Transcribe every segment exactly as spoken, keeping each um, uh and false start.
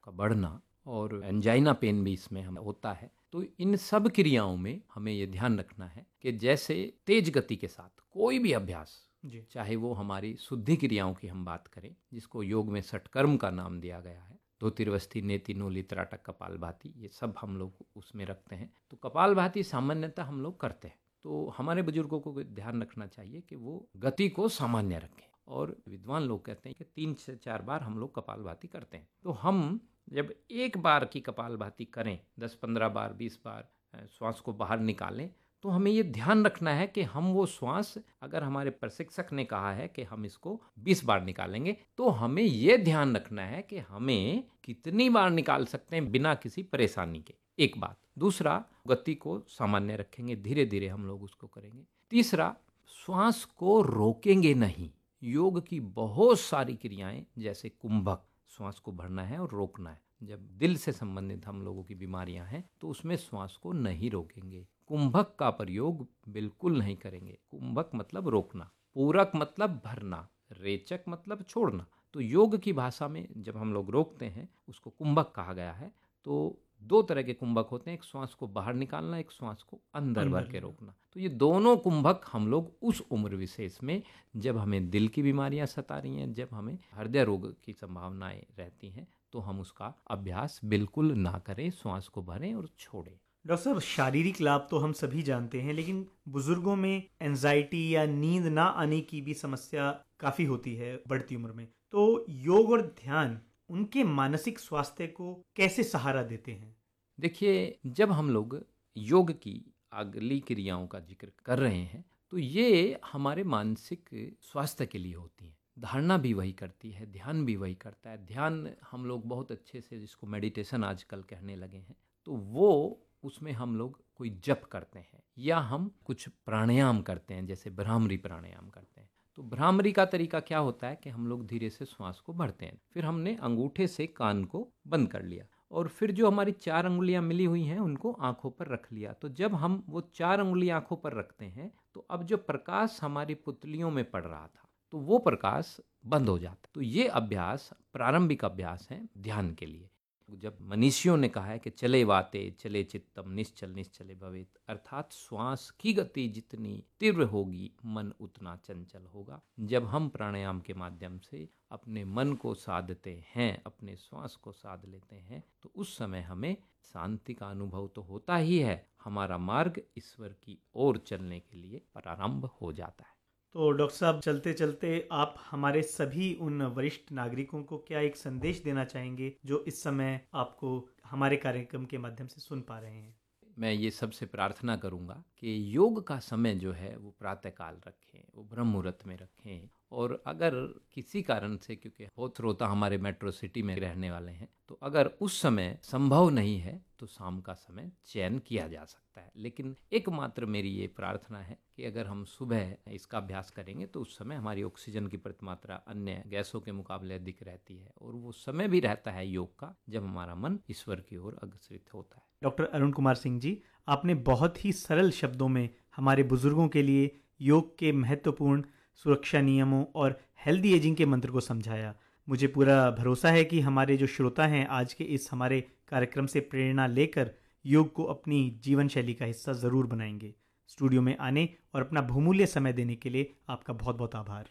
का बढ़ना और एंजाइना पेन भी इसमें हमें होता है। तो इन सब क्रियाओं में हमें ये ध्यान रखना है कि जैसे तेज गति के साथ कोई भी अभ्यास, चाहे वो हमारी शुद्धि क्रियाओं की हम बात करें, जिसको योग में षटकर्म का नाम दिया गया है, धोतिर्वस्थी, नेति, नूली, त्राटक, कपालभाति, ये सब हम लोग उसमें रखते हैं। तो कपालभाति सामान्यतः हम लोग करते हैं। तो हमारे बुजुर्गों को ध्यान रखना चाहिए कि वो गति को सामान्य रखें, और विद्वान लोग कहते हैं कि तीन से चार बार हम लोग कपालभाति करते हैं। तो हम जब एक बार की कपालभाति करें, दस पंद्रह बार, बीस बार श्वास को बाहर निकालें, तो हमें ये ध्यान रखना है कि हम वो श्वास, अगर हमारे प्रशिक्षक ने कहा है कि हम इसको बीस बार निकालेंगे, तो हमें ये ध्यान रखना है कि हमें कितनी बार निकाल सकते हैं बिना किसी परेशानी के। एक बात। दूसरा, गति को सामान्य रखेंगे, धीरे धीरे हम लोग उसको करेंगे। तीसरा, श्वास को रोकेंगे नहीं। योग की बहुत सारी क्रियाएं, जैसे कुंभक, श्वास को भरना है और रोकना है। जब दिल से संबंधित हम लोगों की बीमारियां हैं तो उसमें श्वास को नहीं रोकेंगे, कुंभक का प्रयोग बिल्कुल नहीं करेंगे। कुंभक मतलब रोकना, पूरक मतलब भरना, रेचक मतलब छोड़ना। तो योग की भाषा में जब हम लोग रोकते हैं उसको कुंभक कहा गया है। तो दो तरह के कुंभक होते हैं, एक श्वास को बाहर निकालना, एक श्वास को अंदर भर के रोकना। तो ये दोनों कुंभक हम लोग उस उम्र विशेष में, जब हमें दिल की बीमारियां सता रही हैं, जब हमें हृदय रोग की संभावनाएं रहती हैं, तो हम उसका अभ्यास बिल्कुल ना करें, श्वास को भरें और छोड़ें। डॉक्टर साहब, शारीरिक लाभ तो हम सभी जानते हैं, लेकिन बुजुर्गों में एंजाइटी या नींद ना आने की भी समस्या काफ़ी होती है बढ़ती उम्र में। तो योग और ध्यान उनके मानसिक स्वास्थ्य को कैसे सहारा देते हैं? देखिए, जब हम लोग योग की अगली क्रियाओं का जिक्र कर रहे हैं तो ये हमारे मानसिक स्वास्थ्य के लिए होती हैं। धारणा भी वही करती है, ध्यान भी वही करता है। ध्यान हम लोग बहुत अच्छे से, जिसको मेडिटेशन आजकल कहने लगे हैं, तो वो उसमें हम लोग कोई जप करते हैं या हम कुछ प्राणायाम करते हैं, जैसे भ्रामरी प्राणायाम करते हैं। तो भ्रामरी का तरीका क्या होता है कि हम लोग धीरे से श्वास को भरते हैं, फिर हमने अंगूठे से कान को बंद कर लिया और फिर जो हमारी चार अंगुलियां मिली हुई हैं उनको आंखों पर रख लिया। तो जब हम वो चार अंगुलियां आंखों पर रखते हैं तो अब जो प्रकाश हमारी पुतलियों में पड़ रहा था तो वो प्रकाश बंद हो जाता है। तो ये अभ्यास प्रारंभिक अभ्यास है ध्यान के लिए। जब मनीषियों ने कहा है कि चले वाते चले चित्तम निश्चल निश्चले भवेत, अर्थात श्वास की गति जितनी तीव्र होगी मन उतना चंचल होगा। जब हम प्राणायाम के माध्यम से अपने मन को साधते हैं, अपने श्वास को साध लेते हैं, तो उस समय हमें शांति का अनुभव तो होता ही है, हमारा मार्ग ईश्वर की ओर चलने के लिए प्रारंभ हो जाता है। तो डॉक्टर साहब, चलते चलते आप हमारे सभी उन वरिष्ठ नागरिकों को क्या एक संदेश देना चाहेंगे जो इस समय आपको हमारे कार्यक्रम के माध्यम से सुन पा रहे हैं? मैं ये सबसे प्रार्थना करूंगा कि योग का समय जो है वो प्रातःकाल रखें, वो ब्रह्म मुहूर्त में रखें। और अगर किसी कारण से, क्योंकि बहुत श्रोता हमारे मेट्रो सिटी में रहने वाले हैं, तो अगर उस समय संभव नहीं है तो शाम का समय चयन किया जा सकता है। लेकिन एकमात्र मेरी ये प्रार्थना है कि अगर हम सुबह इसका अभ्यास करेंगे तो उस समय हमारी ऑक्सीजन की प्रतिमात्रा अन्य गैसों के मुकाबले अधिक रहती है, और वो समय भी रहता है योग का जब हमारा मन ईश्वर की ओर अग्रसरित होता है। डॉक्टर अरुण कुमार सिंह जी, आपने बहुत ही सरल शब्दों में हमारे बुजुर्गों के लिए योग के महत्वपूर्ण सुरक्षा नियमों और हेल्दी एजिंग के मंत्र को समझाया। मुझे पूरा भरोसा है कि हमारे जो श्रोता हैं आज के इस हमारे कार्यक्रम से प्रेरणा लेकर योग को अपनी जीवन शैली का हिस्सा ज़रूर बनाएंगे। स्टूडियो में आने और अपना बहुमूल्य समय देने के लिए आपका बहुत बहुत आभार।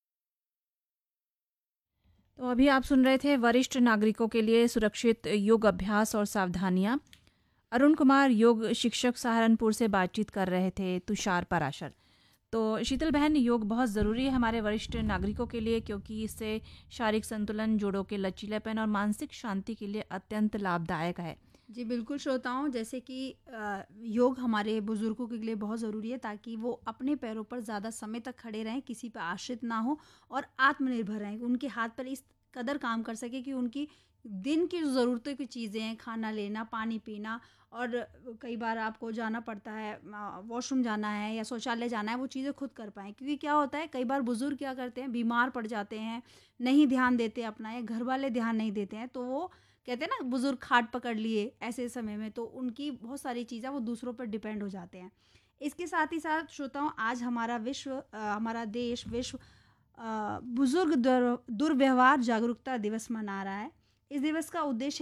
तो अभी आप सुन रहे थे वरिष्ठ नागरिकों के लिए सुरक्षित योग अभ्यास और सावधानियां। अरुण कुमार योग शिक्षक सहारनपुर से बातचीत कर रहे थे तुषार पराशर। तो शीतल बहन, योग बहुत ज़रूरी है हमारे वरिष्ठ नागरिकों के लिए, क्योंकि इससे शारीरिक संतुलन, जोड़ों के लचीलेपन और मानसिक शांति के लिए अत्यंत लाभदायक है। जी बिल्कुल श्रोताओं, जैसे कि योग हमारे बुजुर्गों के लिए बहुत ज़रूरी है ताकि वो अपने पैरों पर ज़्यादा समय तक खड़े रहें, किसी पर आश्रित ना हो और आत्मनिर्भर रहें। उनके हाथ पर इस कदर काम कर सके कि उनकी दिन की ज़रूरतों की चीज़ें हैं, खाना लेना, पानी पीना, और कई बार आपको जाना पड़ता है, वॉशरूम जाना है या शौचालय जाना है, वो चीज़ें खुद कर पाएँ। क्योंकि क्या होता है, कई बार बुज़ुर्ग क्या करते हैं, बीमार पड़ जाते हैं, नहीं ध्यान देते अपना, या घर वाले ध्यान नहीं देते हैं, तो वो कहते हैं ना, बुज़ुर्ग खाट पकड़ लिए ऐसे समय में, तो उनकी बहुत सारी चीज़ें वो दूसरों पर डिपेंड हो जाते हैं। इसके साथ ही साथ श्रोताओं, आज हमारा विश्व हमारा देश विश्व बुज़ुर्ग दुर्व्यवहार जागरूकता दिवस मना रहा है। इस दिवस का उद्देश्य